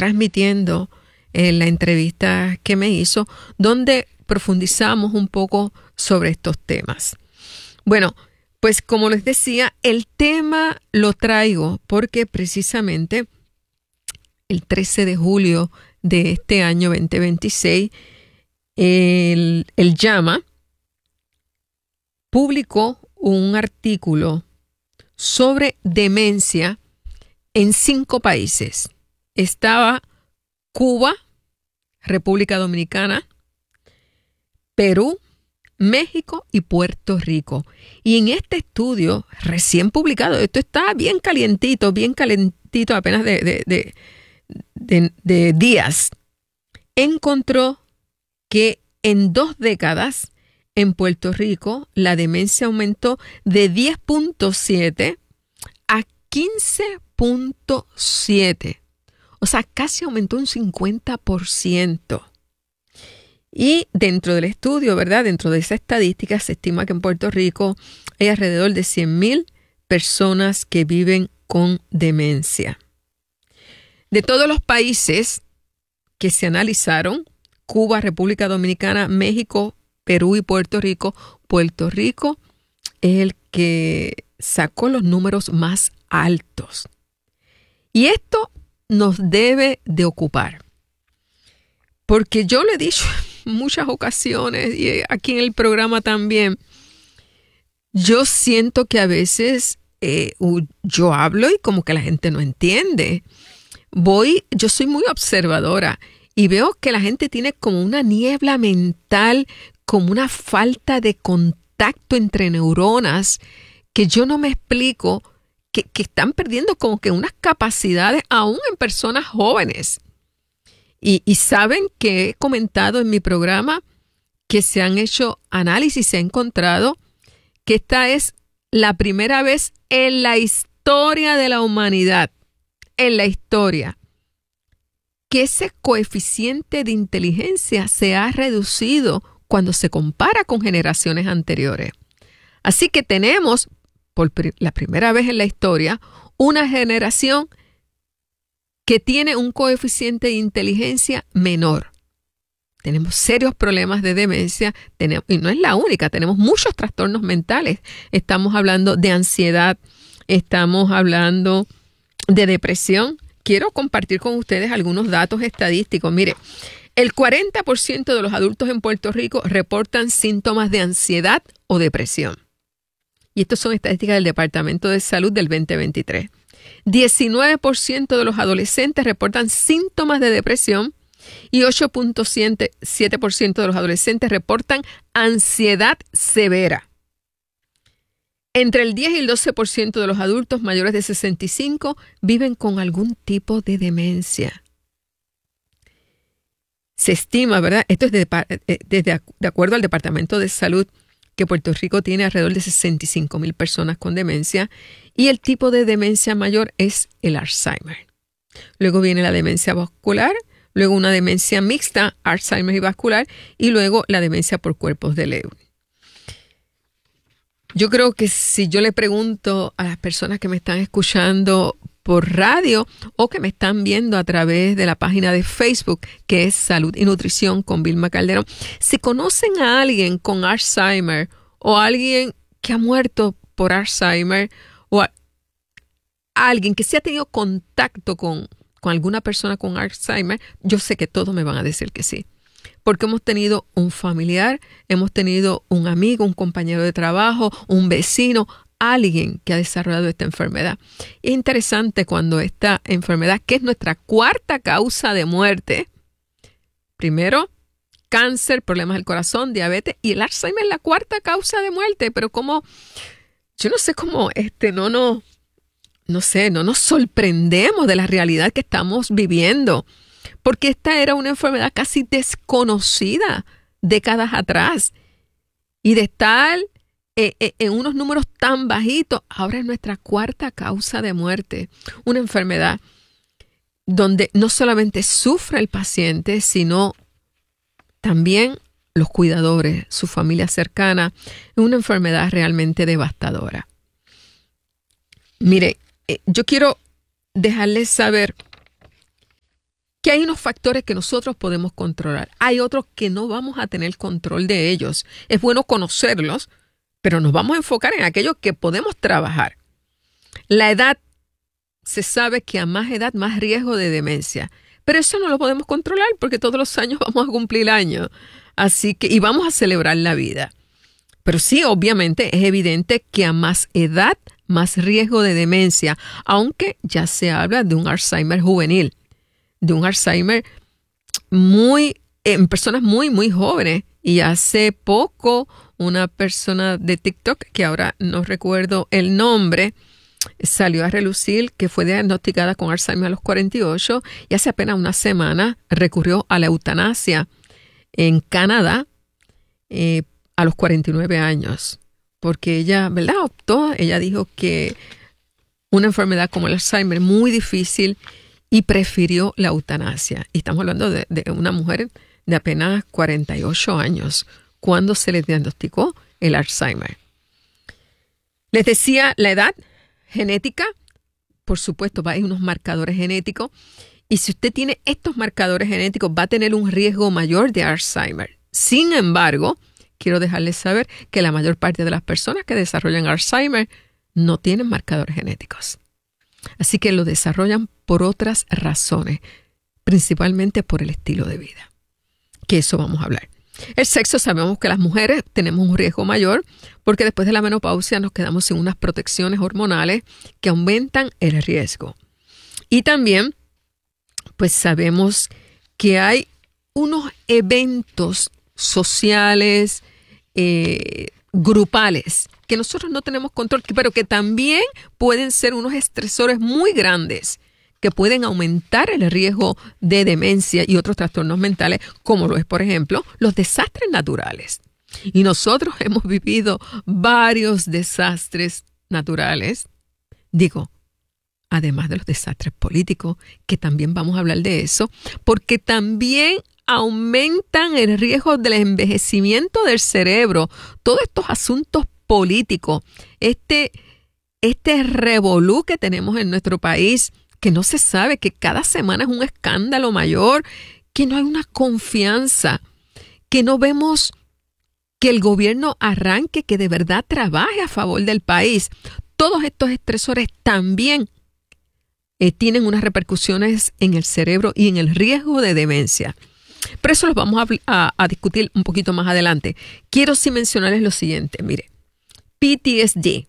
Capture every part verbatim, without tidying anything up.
transmitiendo en la entrevista que me hizo, donde profundizamos un poco sobre estos temas. Bueno, pues como les decía, el tema lo traigo porque precisamente el trece de julio de este año veinte veintiséis, el, el JAMA publicó un artículo sobre demencia en cinco países. Estaba Cuba, República Dominicana, Perú, México y Puerto Rico. Y en este estudio recién publicado, esto está bien calientito, bien calentito, apenas de, de, de, de, de días, encontró que en dos décadas en Puerto Rico la demencia aumentó de diez punto siete a quince punto siete. O sea, casi aumentó un cincuenta por ciento. Y dentro del estudio, ¿verdad? Dentro de esa estadística, se estima que en Puerto Rico hay alrededor de cien mil personas que viven con demencia. De todos los países que se analizaron, Cuba, República Dominicana, México, Perú y Puerto Rico, Puerto Rico es el que sacó los números más altos. Y esto nos debe de ocupar. Porque yo le he dicho muchas ocasiones y aquí en el programa también, yo siento que a veces eh, yo hablo y como que la gente no entiende. Voy, yo soy muy observadora y veo que la gente tiene como una niebla mental, como una falta de contacto entre neuronas que yo no me explico, que, que están perdiendo como que unas capacidades aún en personas jóvenes. Y, y saben que he comentado en mi programa que se han hecho análisis, se ha encontrado que esta es la primera vez en la historia de la humanidad, en la historia, que ese coeficiente de inteligencia se ha reducido cuando se compara con generaciones anteriores. Así que tenemos, por pri- la primera vez en la historia, una generación que tiene un coeficiente de inteligencia menor. Tenemos serios problemas de demencia, tenemos, y no es la única, tenemos muchos trastornos mentales. Estamos hablando de ansiedad, estamos hablando de depresión. Quiero compartir con ustedes algunos datos estadísticos. Mire, el cuarenta por ciento de los adultos en Puerto Rico reportan síntomas de ansiedad o depresión. Y estas son estadísticas del Departamento de Salud del veinte veintitrés. diecinueve por ciento de los adolescentes reportan síntomas de depresión y ocho punto siete por ciento de los adolescentes reportan ansiedad severa. Entre el diez y el doce por ciento de los adultos mayores de sesenta y cinco viven con algún tipo de demencia. Se estima, ¿verdad? Esto es de, de, de, de acuerdo al Departamento de Salud, que Puerto Rico tiene alrededor de sesenta y cinco mil personas con demencia y el tipo de demencia mayor es el Alzheimer. Luego viene la demencia vascular, luego una demencia mixta, Alzheimer y vascular, y luego la demencia por cuerpos de Lewy. Yo creo que si yo le pregunto a las personas que me están escuchando por radio o que me están viendo a través de la página de Facebook, que es Salud y Nutrición con Vilma Calderón, si conocen a alguien con Alzheimer o a alguien que ha muerto por Alzheimer o a alguien que sí ha tenido contacto con, con alguna persona con Alzheimer, yo sé que todos me van a decir que sí. Porque hemos tenido un familiar, hemos tenido un amigo, un compañero de trabajo, un vecino, alguien que ha desarrollado esta enfermedad. Y es interesante cuando esta enfermedad, que es nuestra cuarta causa de muerte, primero, cáncer, problemas del corazón, diabetes, y el Alzheimer es la cuarta causa de muerte, pero como, yo no sé cómo, este, no nos, no sé, no nos sorprendemos de la realidad que estamos viviendo, porque esta era una enfermedad casi desconocida décadas atrás, y de estar eh, eh, en unos números tan bajitos, ahora es nuestra cuarta causa de muerte. Una enfermedad donde no solamente sufre el paciente, sino también los cuidadores, su familia cercana. Es una enfermedad realmente devastadora. Mire, eh, yo quiero dejarles saber que hay unos factores que nosotros podemos controlar. Hay otros que no vamos a tener control de ellos. Es bueno conocerlos, pero nos vamos a enfocar en aquellos que podemos trabajar. La edad, se sabe que a más edad, más riesgo de demencia. Pero eso no lo podemos controlar porque todos los años vamos a cumplir años. Así que, y vamos a celebrar la vida. Pero sí, obviamente, es evidente que a más edad, más riesgo de demencia, aunque ya se habla de un Alzheimer juvenil, de un Alzheimer muy, en personas muy, muy jóvenes. Y hace poco, una persona de TikTok, que ahora no recuerdo el nombre, salió a relucir que fue diagnosticada con Alzheimer a los cuarenta y ocho y hace apenas una semana recurrió a la eutanasia en Canadá eh, a los cuarenta y nueve años, porque ella, ¿verdad? Optó, ella dijo que una enfermedad como el Alzheimer es muy difícil y prefirió la eutanasia. Y estamos hablando de, de una mujer de apenas cuarenta y ocho años cuando se le diagnosticó el Alzheimer. Les decía la edad. Genética, por supuesto, hay unos marcadores genéticos y si usted tiene estos marcadores genéticos va a tener un riesgo mayor de Alzheimer. Sin embargo, quiero dejarles saber que la mayor parte de las personas que desarrollan Alzheimer no tienen marcadores genéticos. Así que lo desarrollan por otras razones, principalmente por el estilo de vida, que eso vamos a hablar. El sexo, sabemos que las mujeres tenemos un riesgo mayor porque después de la menopausia nos quedamos sin unas protecciones hormonales que aumentan el riesgo. Y también, pues sabemos que hay unos eventos sociales, eh, grupales, que nosotros no tenemos control, pero que también pueden ser unos estresores muy grandes que pueden aumentar el riesgo de demencia y otros trastornos mentales, como lo es, por ejemplo, los desastres naturales. Y nosotros hemos vivido varios desastres naturales, digo, además de los desastres políticos, que también vamos a hablar de eso, porque también aumentan el riesgo del envejecimiento del cerebro. Todos estos asuntos políticos, este, este revolú que tenemos en nuestro país, que no se sabe, que cada semana es un escándalo mayor, que no hay una confianza, que no vemos que el gobierno arranque, que de verdad trabaje a favor del país. Todos estos estresores también eh, tienen unas repercusiones en el cerebro y en el riesgo de demencia. Pero eso lo vamos a, a, a discutir un poquito más adelante. Quiero sí mencionarles lo siguiente, mire, P T S D,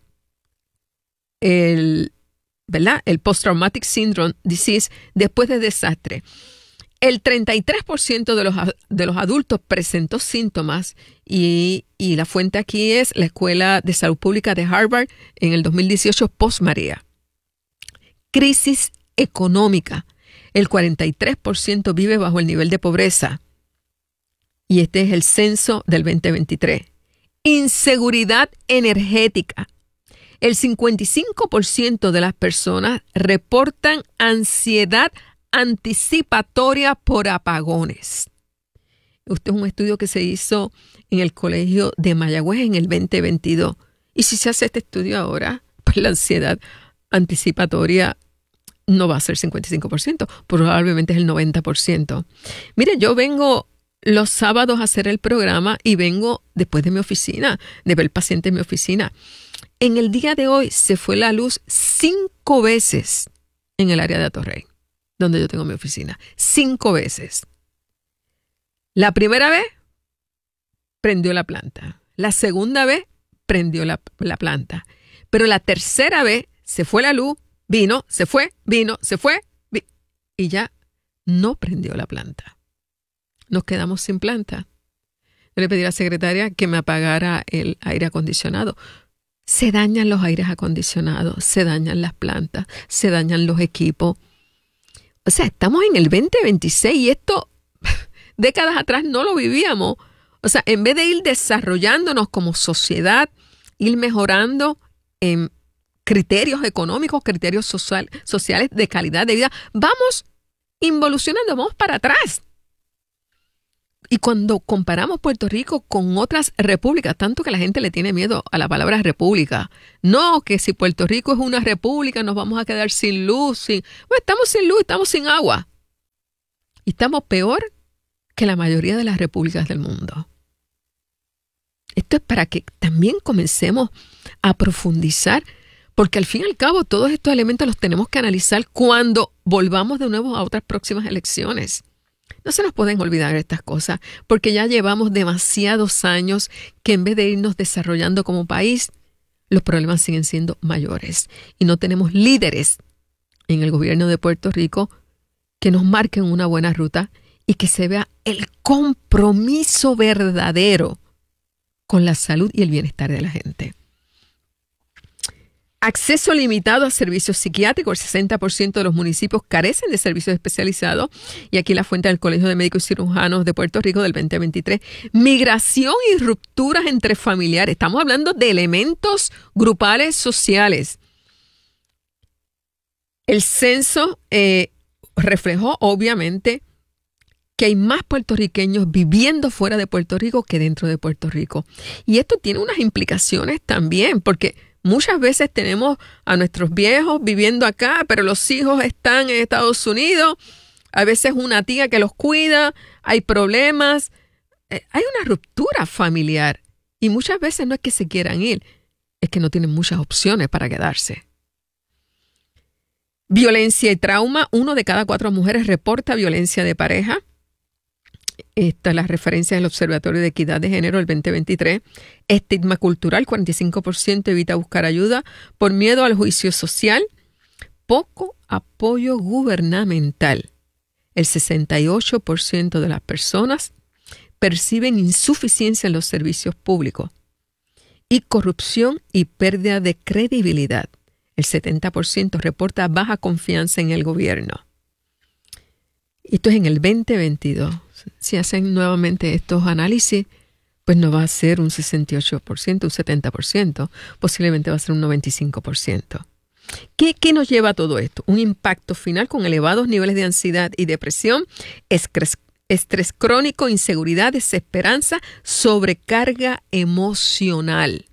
el ¿verdad? El Post-Traumatic Syndrome Disease después de desastre. El treinta y tres por ciento de los, de los adultos presentó síntomas y, y la fuente aquí es la Escuela de Salud Pública de Harvard en el dos mil dieciocho post-María. Crisis económica. El cuarenta y tres por ciento vive bajo el nivel de pobreza. Y este es el censo del veinte veintitrés. Inseguridad energética. El cincuenta y cinco por ciento de las personas reportan ansiedad anticipatoria por apagones. Este es un estudio que se hizo en el Colegio de Mayagüez en el veinte veintidós. Y si se hace este estudio ahora, pues la ansiedad anticipatoria no va a ser cincuenta y cinco por ciento, probablemente es el noventa por ciento. Mire, yo vengo los sábados a hacer el programa y vengo después de mi oficina, de ver el paciente en mi oficina. En el día de hoy se fue la luz cinco veces en el área de Atorrey, donde yo tengo mi oficina. Cinco veces. La primera vez prendió la planta. La segunda vez prendió la, la planta. Pero la tercera vez se fue la luz, vino, se fue, vino, se fue, vi- y ya no prendió la planta. Nos quedamos sin planta. Yo le pedí a la secretaria que me apagara el aire acondicionado. Se dañan los aires acondicionados, se dañan las plantas, se dañan los equipos. O sea, estamos en el veinte veintiséis y esto décadas atrás no lo vivíamos. O sea, en vez de ir desarrollándonos como sociedad, ir mejorando en criterios económicos, criterios social, sociales de calidad de vida, vamos involucionando, vamos para atrás. Y cuando comparamos Puerto Rico con otras repúblicas, tanto que la gente le tiene miedo a la palabra república. No, que si Puerto Rico es una república nos vamos a quedar sin luz. Sin... Bueno, estamos sin luz, estamos sin agua. Y estamos peor que la mayoría de las repúblicas del mundo. Esto es para que también comencemos a profundizar, porque al fin y al cabo todos estos elementos los tenemos que analizar cuando volvamos de nuevo a otras próximas elecciones. No se nos pueden olvidar estas cosas, porque ya llevamos demasiados años que en vez de irnos desarrollando como país, los problemas siguen siendo mayores. Y no tenemos líderes en el gobierno de Puerto Rico que nos marquen una buena ruta y que se vea el compromiso verdadero con la salud y el bienestar de la gente. Acceso limitado a servicios psiquiátricos. El sesenta por ciento de los municipios carecen de servicios especializados. Y aquí la fuente del Colegio de Médicos y Cirujanos de Puerto Rico del veinte veintitrés. Migración y rupturas entre familiares. Estamos hablando de elementos grupales sociales. El censo eh, reflejó, obviamente, que hay más puertorriqueños viviendo fuera de Puerto Rico que dentro de Puerto Rico. Y esto tiene unas implicaciones también, porque muchas veces tenemos a nuestros viejos viviendo acá, pero los hijos están en Estados Unidos. A veces una tía que los cuida, hay problemas. Eh, hay una ruptura familiar. Y muchas veces no es que se quieran ir, es que no tienen muchas opciones para quedarse. Violencia y trauma. Uno de cada cuatro mujeres reporta violencia de pareja. Esta es la referencia del Observatorio de Equidad de Género del veinte veintitrés. Estigma cultural, cuarenta y cinco por ciento evita buscar ayuda por miedo al juicio social. Poco apoyo gubernamental. El sesenta y ocho por ciento de las personas perciben insuficiencia en los servicios públicos. Y corrupción y pérdida de credibilidad. El setenta por ciento reporta baja confianza en el gobierno. Esto es en el veinte veintidós. Si hacen nuevamente estos análisis, pues no va a ser un sesenta y ocho por ciento, un setenta por ciento, posiblemente va a ser un noventa y cinco por ciento. ¿Qué, qué nos lleva a todo esto? Un impacto final con elevados niveles de ansiedad y depresión, estrés, estrés crónico, inseguridad, desesperanza, sobrecarga emocional.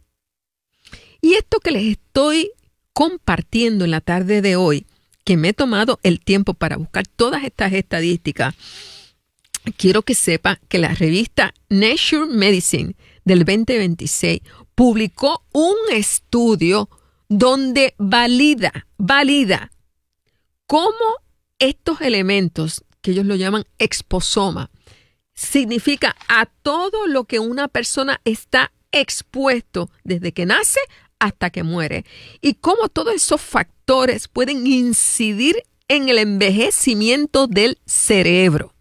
Y esto que les estoy compartiendo en la tarde de hoy, que me he tomado el tiempo para buscar todas estas estadísticas, quiero que sepa que la revista Nature Medicine del veinte veintiséis publicó un estudio donde valida, valida cómo estos elementos, que ellos lo llaman exposoma, significa a todo lo que una persona está expuesto desde que nace hasta que muere, y cómo todos esos factores pueden incidir en el envejecimiento del cerebro.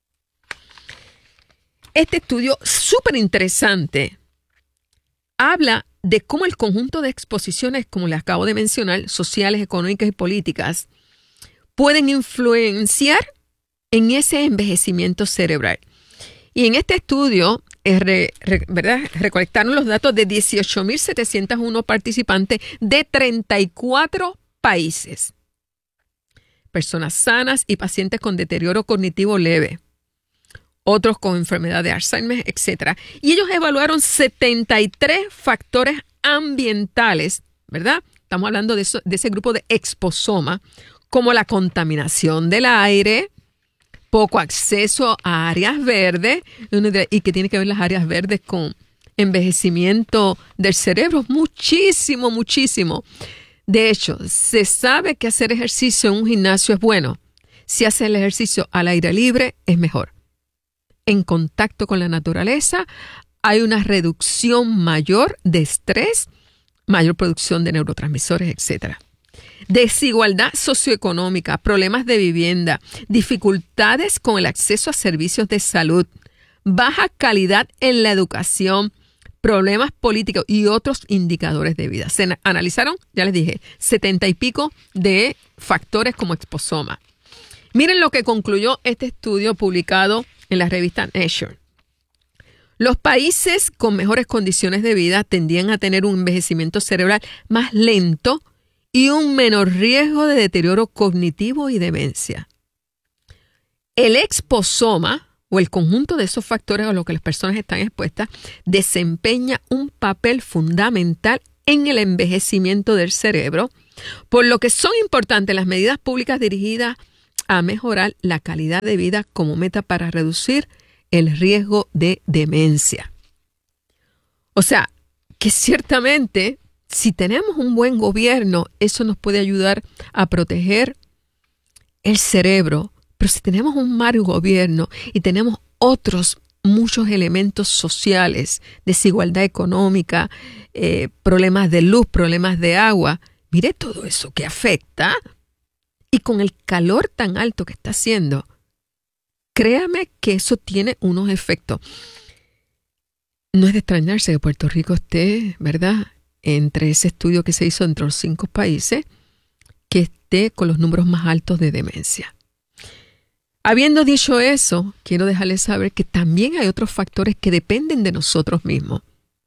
Este estudio súper interesante habla de cómo el conjunto de exposiciones, como les acabo de mencionar, sociales, económicas y políticas, pueden influenciar en ese envejecimiento cerebral. Y en este estudio, eh, re, re, ¿verdad? recolectaron los datos de dieciocho mil setecientos uno participantes de treinta y cuatro países. Personas sanas y pacientes con deterioro cognitivo leve. Otros con enfermedad de Alzheimer, etcétera. Y ellos evaluaron setenta y tres factores ambientales, ¿verdad? Estamos hablando de, eso, de ese grupo de exposoma, como la contaminación del aire, poco acceso a áreas verdes, y que tiene que ver las áreas verdes con envejecimiento del cerebro, muchísimo, muchísimo. De hecho, se sabe que hacer ejercicio en un gimnasio es bueno. Si hace el ejercicio al aire libre, es mejor. En contacto con la naturaleza, hay una reducción mayor de estrés, mayor producción de neurotransmisores, etcétera. Desigualdad socioeconómica, problemas de vivienda, dificultades con el acceso a servicios de salud, baja calidad en la educación, problemas políticos y otros indicadores de vida. Se analizaron, ya les dije, setenta y pico de factores como exposoma. Miren lo que concluyó este estudio publicado en la revista Nature. Los países con mejores condiciones de vida tendían a tener un envejecimiento cerebral más lento y un menor riesgo de deterioro cognitivo y demencia. El exposoma, o el conjunto de esos factores a los que las personas están expuestas, desempeña un papel fundamental en el envejecimiento del cerebro, por lo que son importantes las medidas públicas dirigidas a mejorar la calidad de vida como meta para reducir el riesgo de demencia. O sea, que ciertamente si tenemos un buen gobierno, eso nos puede ayudar a proteger el cerebro. Pero si tenemos un mal gobierno y tenemos otros muchos elementos sociales, desigualdad económica, eh, problemas de luz, problemas de agua, mire todo eso que afecta. Y con el calor tan alto que está haciendo, créame que eso tiene unos efectos. No es de extrañarse que Puerto Rico esté, ¿verdad?, entre ese estudio que se hizo entre los cinco países, que esté con los números más altos de demencia. Habiendo dicho eso, quiero dejarles saber que también hay otros factores que dependen de nosotros mismos.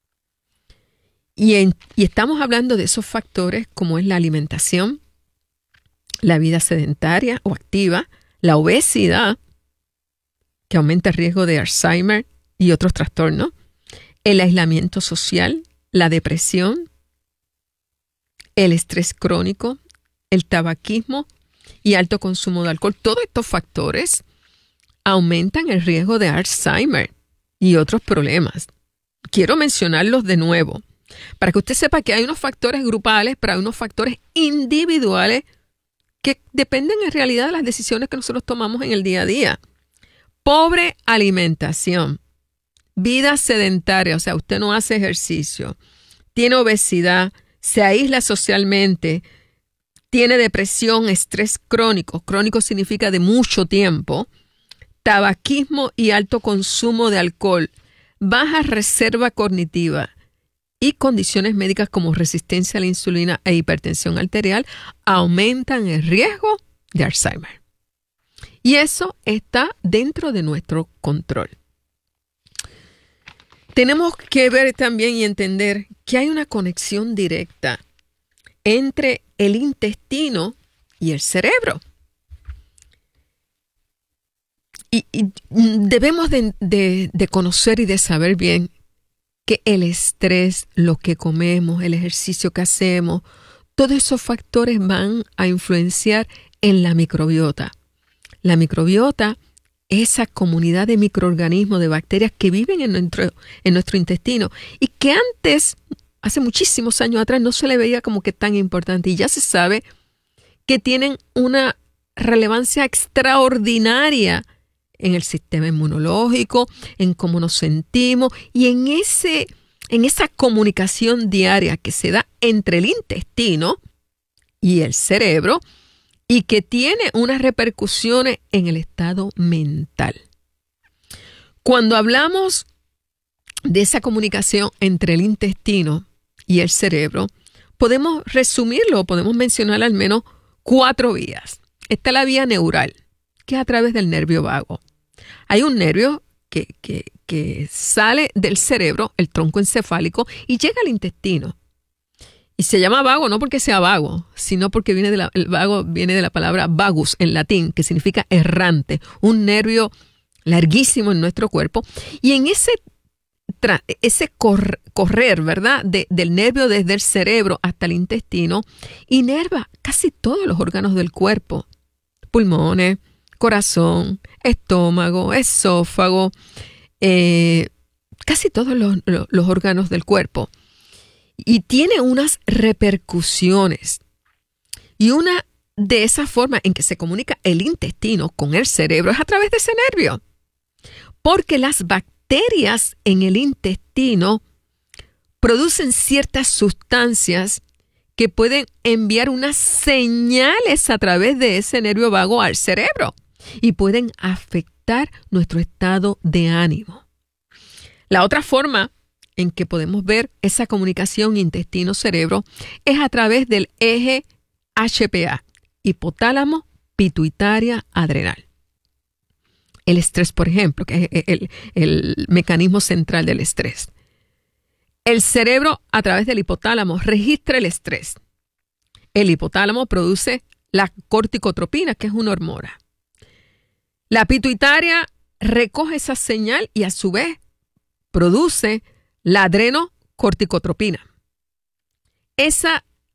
Y, en, y estamos hablando de esos factores como es la alimentación, la vida sedentaria o activa, la obesidad, que aumenta el riesgo de Alzheimer y otros trastornos, el aislamiento social, la depresión, el estrés crónico, el tabaquismo y alto consumo de alcohol. Todos estos factores aumentan el riesgo de Alzheimer y otros problemas. Quiero mencionarlos de nuevo para que usted sepa que hay unos factores grupales, pero hay unos factores individuales que dependen en realidad de las decisiones que nosotros tomamos en el día a día. Pobre alimentación, vida sedentaria, o sea, usted no hace ejercicio, tiene obesidad, se aísla socialmente, tiene depresión, estrés crónico, crónico significa de mucho tiempo, tabaquismo y alto consumo de alcohol, baja reserva cognitiva y condiciones médicas como resistencia a la insulina e hipertensión arterial aumentan el riesgo de Alzheimer. Y eso está dentro de nuestro control. Tenemos que ver también y entender que hay una conexión directa entre el intestino y el cerebro. Y, y debemos de, de, de conocer y de saber bien que el estrés, lo que comemos, el ejercicio que hacemos, todos esos factores van a influenciar en la microbiota. La microbiota es esa comunidad de microorganismos, de bacterias que viven en nuestro, en nuestro intestino y que antes, hace muchísimos años atrás, no se le veía como que tan importante. Y ya se sabe que tienen una relevancia extraordinaria en el sistema inmunológico, en cómo nos sentimos y en, ese, en esa comunicación diaria que se da entre el intestino y el cerebro y que tiene unas repercusiones en el estado mental. Cuando hablamos de esa comunicación entre el intestino y el cerebro, podemos resumirlo, podemos mencionar al menos cuatro vías. Está la vía neural, que es a través del nervio vago. Hay un nervio que, que, que sale del cerebro, el tronco encefálico, y llega al intestino. Y se llama vago no porque sea vago, sino porque viene de la, el vago viene de la palabra vagus en latín, que significa errante, un nervio larguísimo en nuestro cuerpo. Y en ese, tra, ese cor, correr, ¿verdad?, de, del nervio desde el cerebro hasta el intestino, inerva casi todos los órganos del cuerpo. Pulmones, corazón, estómago, esófago, eh, casi todos los, los, los órganos del cuerpo. Y tiene unas repercusiones. Y una de esas formas en que se comunica el intestino con el cerebro es a través de ese nervio. Porque las bacterias en el intestino producen ciertas sustancias que pueden enviar unas señales a través de ese nervio vago al cerebro y pueden afectar nuestro estado de ánimo. La otra forma en que podemos ver esa comunicación intestino-cerebro es a través del eje H P A, hipotálamo, pituitaria, adrenal. El estrés, por ejemplo, que es el, el mecanismo central del estrés. El cerebro, a través del hipotálamo, registra el estrés. El hipotálamo produce la corticotropina, que es una hormona. La pituitaria recoge esa señal y a su vez produce la adrenocorticotropina. Esa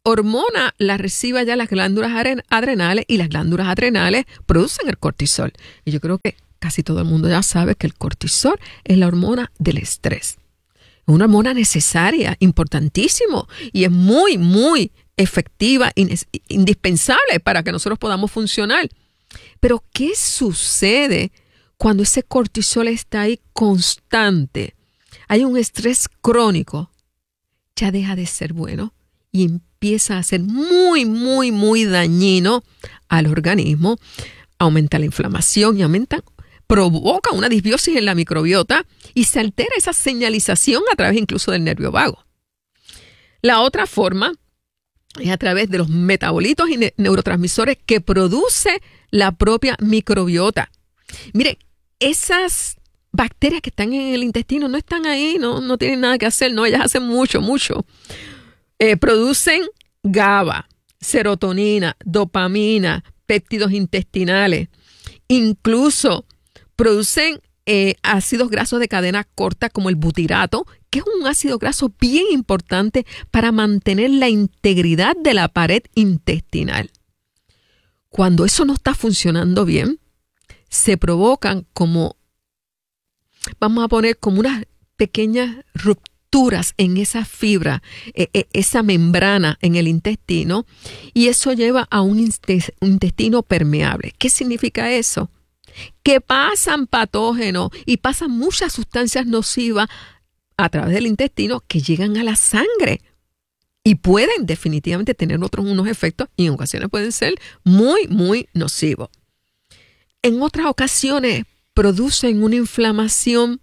hormona la recibe ya las glándulas adrenales y las glándulas adrenales producen el cortisol. Y yo creo que casi todo el mundo ya sabe que el cortisol es la hormona del estrés. Es una hormona necesaria, importantísimo, y es muy, muy efectiva, indispensable para que nosotros podamos funcionar. Pero, ¿qué sucede cuando ese cortisol está ahí constante? Hay un estrés crónico, ya deja de ser bueno y empieza a ser muy, muy, muy dañino al organismo. Aumenta la inflamación y aumenta, provoca una disbiosis en la microbiota y se altera esa señalización a través incluso del nervio vago. La otra forma es a través de los metabolitos y ne- neurotransmisores que produce la propia microbiota. Mire, esas bacterias que están en el intestino no están ahí, no, no tienen nada que hacer, no, ellas hacen mucho, mucho. Eh, producen GABA, serotonina, dopamina, péptidos intestinales, incluso producen eh, ácidos grasos de cadena corta como el butirato, que es un ácido graso bien importante para mantener la integridad de la pared intestinal. Cuando eso no está funcionando bien, se provocan como, vamos a poner como unas pequeñas rupturas en esa fibra, eh, eh, esa membrana en el intestino, y eso lleva a un intestino permeable. ¿Qué significa eso? Que pasan patógenos y pasan muchas sustancias nocivas a través del intestino que llegan a la sangre y pueden definitivamente tener otros unos efectos y en ocasiones pueden ser muy, muy nocivos. En otras ocasiones producen una inflamación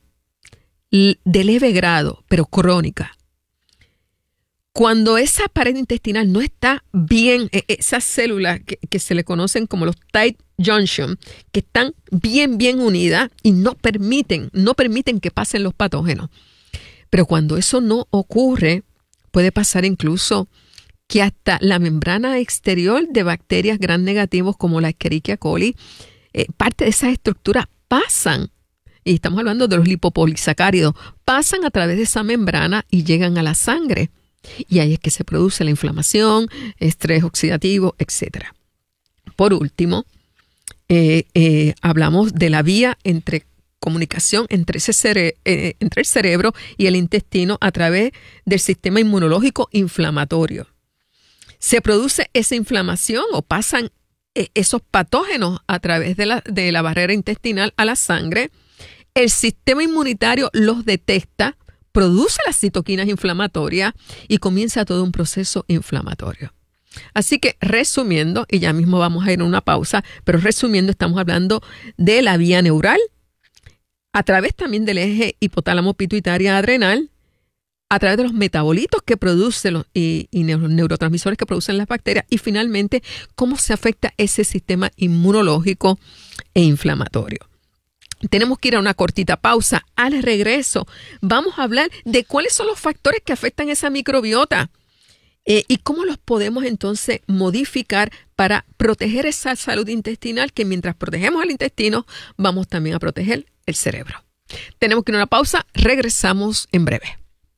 de leve grado, pero crónica. Cuando esa pared intestinal no está bien, esas células que, que se le conocen como los tight junction, que están bien, bien unidas y no permiten, no permiten que pasen los patógenos. Pero cuando eso no ocurre, puede pasar incluso que hasta la membrana exterior de bacterias gram negativos como la Escherichia coli, eh, parte de esas estructuras pasan, y estamos hablando de los lipopolisacáridos, pasan a través de esa membrana y llegan a la sangre. Y ahí es que se produce la inflamación, estrés oxidativo, etcétera. Por último, eh, eh, hablamos de la vía entre comunicación entre, ese cere- eh, entre el cerebro y el intestino a través del sistema inmunológico inflamatorio. Se produce esa inflamación o pasan eh, esos patógenos a través de la, de la barrera intestinal a la sangre. El sistema inmunitario los detecta, produce las citoquinas inflamatorias y comienza todo un proceso inflamatorio. Así que resumiendo, y ya mismo vamos a ir a una pausa, pero resumiendo estamos hablando de la vía neural, a través también del eje hipotálamo pituitaria adrenal, a través de los metabolitos que producen los, y, y neurotransmisores que producen las bacterias, y finalmente cómo se afecta ese sistema inmunológico e inflamatorio. Tenemos que ir a una cortita pausa. Al regreso vamos a hablar de cuáles son los factores que afectan esa microbiota eh, y cómo los podemos entonces modificar para proteger esa salud intestinal, que mientras protegemos el intestino vamos también a proteger el cerebro. Tenemos que ir a una pausa. Regresamos en breve.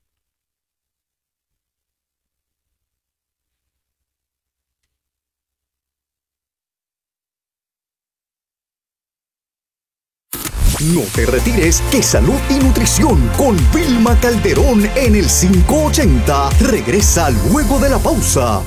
No te retires, que Salud y Nutrición con Vilma Calderón en el cinco ochenta regresa luego de la pausa.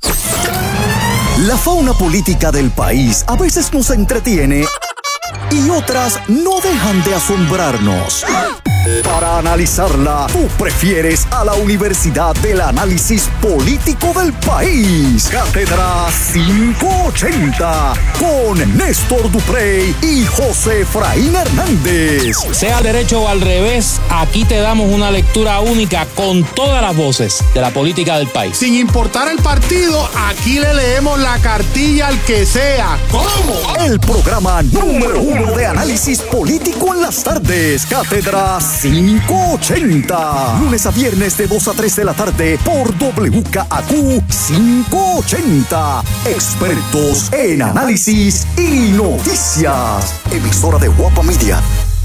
La fauna política del país a veces nos entretiene y otras no dejan de asombrarnos. Para analizarla, tú prefieres a la Universidad del Análisis Político del País. Cátedra cinco ochenta con Néstor Duprey y José Efraín Hernández. Sea al derecho o al revés, aquí te damos una lectura única con todas las voces de la política del país. Sin importar el partido, aquí le leemos la cartilla al que sea. ¿Cómo? El programa número uno de análisis político en las tardes. Cátedra cinco ochenta. Lunes a viernes de dos a tres de la tarde por W K A Q cinco ochenta. Expertos en análisis y noticias. Emisora de Guapa Media.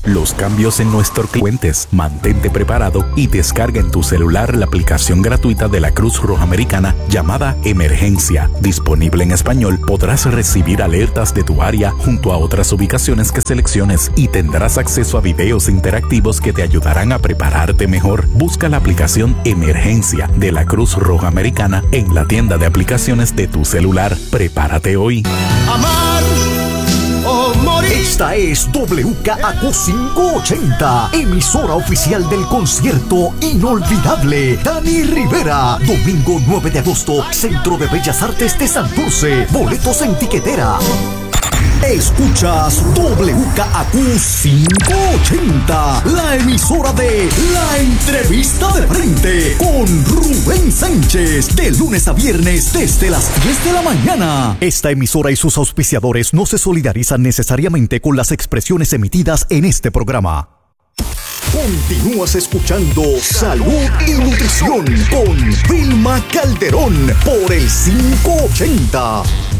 los cambios en nuestros clientes. Mantente preparado y descarga en tu celular la aplicación gratuita de la Cruz Roja Americana llamada Emergencia. Disponible en español, podrás recibir alertas de tu área junto a otras ubicaciones que selecciones y tendrás acceso a videos interactivos que te ayudarán a prepararte mejor. Busca la aplicación Emergencia de la Cruz Roja Americana en la tienda de aplicaciones de tu celular. Prepárate hoy. Amar o morir. Esta es W K A Q quinientos ochenta, emisora oficial del concierto inolvidable Dani Rivera. Domingo nueve de agosto, Centro de Bellas Artes de Santurce. Boletos en tiquetera. Escuchas W K A Q quinientos ochenta, la emisora de La Entrevista de Frente con Rubén Sánchez, de lunes a viernes desde las diez de la mañana. Esta emisora y sus auspiciadores no se solidarizan necesariamente con las expresiones emitidas en este programa. Continúas escuchando Salud y Nutrición con Vilma Calderón por el quinientos ochenta.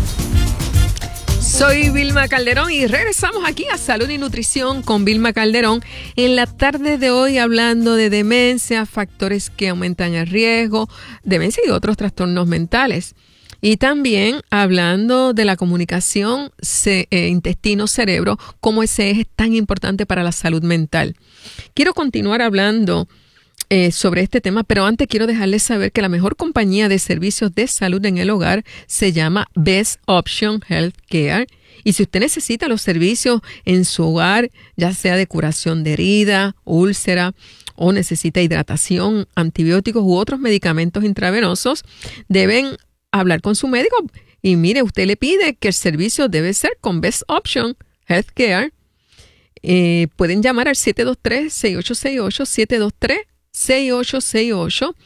Soy Vilma Calderón y regresamos aquí a Salud y Nutrición con Vilma Calderón en la tarde de hoy, hablando de demencia, factores que aumentan el riesgo, demencia y otros trastornos mentales. Y también hablando de la comunicación ce- eh, intestino-cerebro, cómo ese eje es tan importante para la salud mental. Quiero continuar hablando Eh, sobre este tema, pero antes quiero dejarles saber que la mejor compañía de servicios de salud en el hogar se llama Best Option Healthcare, y si usted necesita los servicios en su hogar, ya sea de curación de herida, úlcera, o necesita hidratación, antibióticos u otros medicamentos intravenosos, deben hablar con su médico y mire, usted le pide que el servicio debe ser con Best Option Healthcare. Eh, pueden llamar al siete dos tres, seis ocho seis ocho, siete dos tres, seis ocho seis ocho,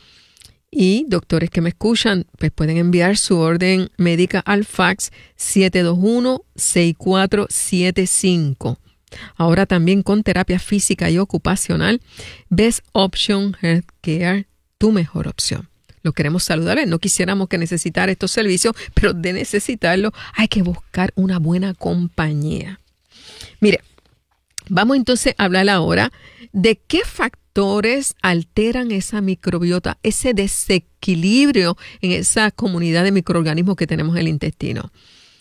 y doctores que me escuchan pues pueden enviar su orden médica al fax siete dos uno, seis cuatro siete cinco. Ahora también con terapia física y ocupacional, Best Option Healthcare, tu mejor opción. Lo queremos saludarles, no quisiéramos que necesitara estos servicios, pero de necesitarlo hay que buscar una buena compañía. Mire, vamos entonces a hablar ahora de qué factores alterran esa microbiota, ese desequilibrio en esa comunidad de microorganismos que tenemos en el intestino.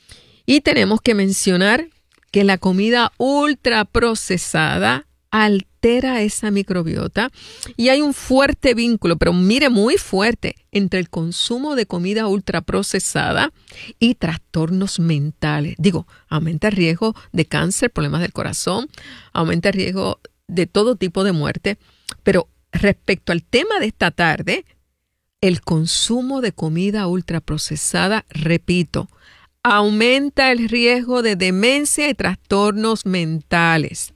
Y tenemos que mencionar que la comida ultraprocesada altera esa microbiota y hay un fuerte vínculo, pero mire, muy fuerte, entre el consumo de comida ultraprocesada y trastornos mentales. Digo, aumenta el riesgo de cáncer, problemas del corazón, aumenta el riesgo de todo tipo de muerte. Pero respecto al tema de esta tarde, el consumo de comida ultraprocesada, repito, aumenta el riesgo de demencia y trastornos mentales.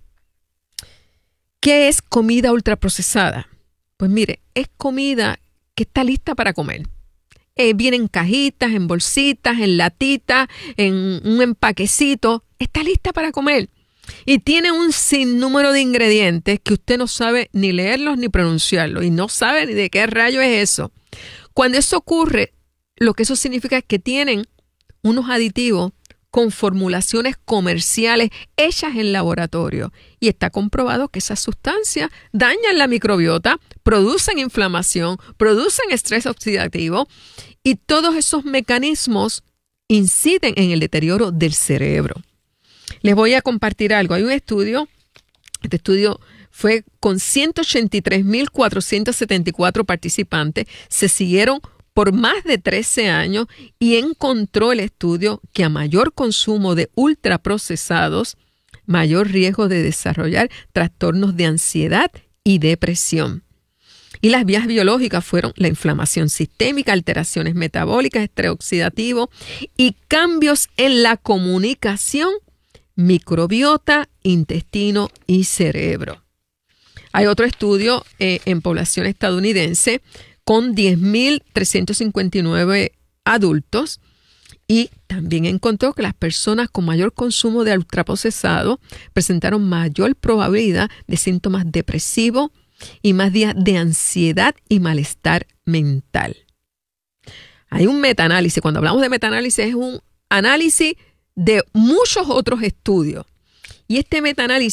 ¿Qué es comida ultraprocesada? Pues mire, es comida que está lista para comer. Eh, viene en cajitas, en bolsitas, en latitas, en un empaquecito. Está lista para comer. Y tiene un sinnúmero de ingredientes que usted no sabe ni leerlos ni pronunciarlos. Y no sabe ni de qué rayo es eso. Cuando eso ocurre, lo que eso significa es que tienen unos aditivos con formulaciones comerciales hechas en laboratorio. Y está comprobado que esas sustancias dañan la microbiota, producen inflamación, producen estrés oxidativo y todos esos mecanismos inciden en el deterioro del cerebro. Les voy a compartir algo. Hay un estudio, este estudio fue con ciento ochenta y tres mil cuatrocientos setenta y cuatro participantes, se siguieron por más de trece años y encontró el estudio que a mayor consumo de ultraprocesados, mayor riesgo de desarrollar trastornos de ansiedad y depresión. Y las vías biológicas fueron la inflamación sistémica, alteraciones metabólicas, estrés oxidativo y cambios en la comunicación, microbiota, intestino y cerebro. Hay otro estudio eh, en población estadounidense con diez mil trescientos cincuenta y nueve adultos y también encontró que las personas con mayor consumo de ultraprocesado presentaron mayor probabilidad de síntomas depresivos y más días de ansiedad y malestar mental. Hay un metaanálisis. Cuando hablamos de metaanálisis es un análisis de muchos otros estudios. Y este metaanálisis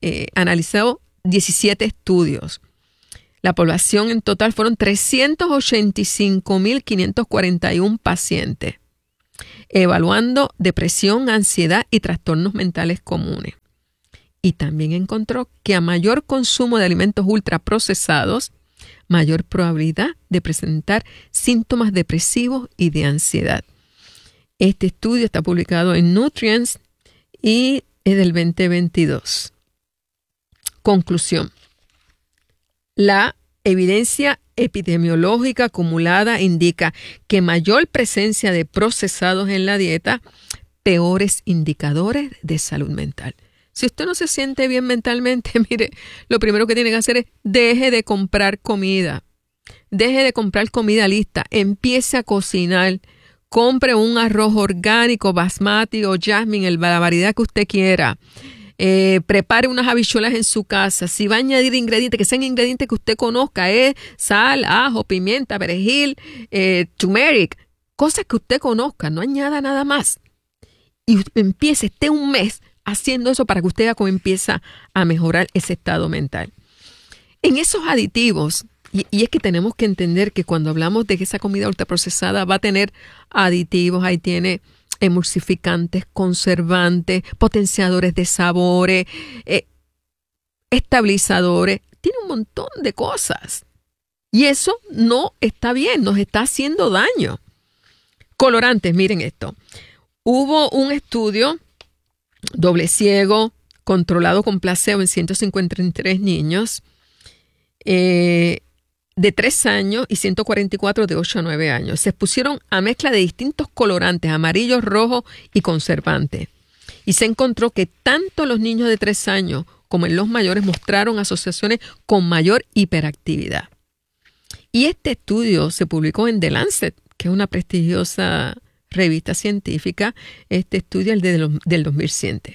eh, analizado diecisiete estudios. La población en total fueron trescientos ochenta y cinco mil quinientos cuarenta y uno pacientes, evaluando depresión, ansiedad y trastornos mentales comunes. Y también encontró que a mayor consumo de alimentos ultraprocesados, mayor probabilidad de presentar síntomas depresivos y de ansiedad. Este estudio está publicado en Nutrients y es del veinte veintidós. Conclusión. La evidencia epidemiológica acumulada indica que mayor presencia de procesados en la dieta, peores indicadores de salud mental. Si usted no se siente bien mentalmente, mire, lo primero que tiene que hacer es deje de comprar comida. Deje de comprar comida lista. Empiece a cocinar. Compre un arroz orgánico, basmati o jasmine, la variedad que usted quiera. Eh, prepare unas habichuelas en su casa. Si va a añadir ingredientes, que sean ingredientes que usted conozca, es sal, ajo, pimienta, perejil, eh, turmeric, cosas que usted conozca, no añada nada más. Y empiece, esté un mes haciendo eso para que usted vea cómo empieza a mejorar ese estado mental. En esos aditivos, y, y es que tenemos que entender que cuando hablamos de que esa comida ultraprocesada va a tener aditivos, ahí tiene emulsificantes, conservantes, potenciadores de sabores, eh, estabilizadores, tiene un montón de cosas. Y eso no está bien, nos está haciendo daño. Colorantes, miren esto. Hubo un estudio doble ciego, controlado con placebo en ciento cincuenta y tres niños eh, de tres años y ciento cuarenta y cuatro de ocho a nueve años. Se expusieron a mezcla de distintos colorantes, amarillos, rojos y conservantes. Y se encontró que tanto los niños de tres años como en los mayores mostraron asociaciones con mayor hiperactividad. Y este estudio se publicó en The Lancet, que es una prestigiosa revista científica. Este estudio es de, del dos mil siete.